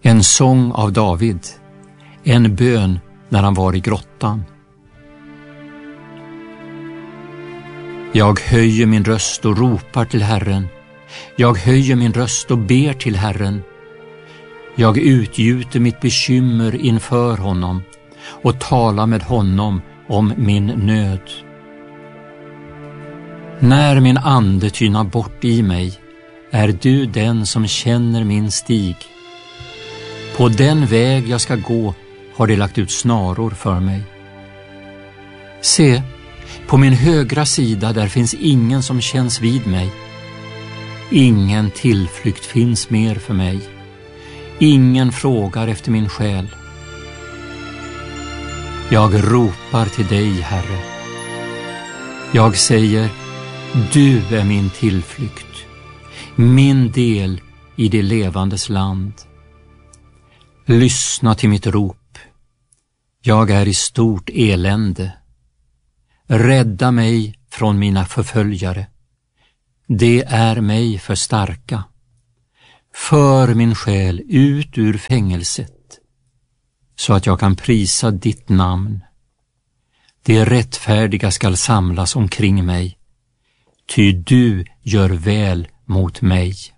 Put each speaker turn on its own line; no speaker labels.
En sång av David, en bön när han var i grottan. Jag höjer min röst och ropar till Herren. Jag höjer min röst och ber till Herren. Jag utgjuter mitt bekymmer inför honom och talar med honom om min nöd. När min ande tynar bort i mig är du den som känner min stig. På den väg jag ska gå har det lagt ut snaror för mig. Se, på min högra sida där finns ingen som känns vid mig. Ingen tillflykt finns mer för mig. Ingen frågar efter min själ. Jag ropar till dig, Herre. Jag säger, du är min tillflykt, min del i det levandes land. Lyssna till mitt rop. Jag är i stort elände. Rädda mig från mina förföljare. Det är mig för starka. För min själ ut ur fängelset, så att jag kan prisa ditt namn. Det rättfärdiga skall samlas omkring mig, ty du gör väl mot mig.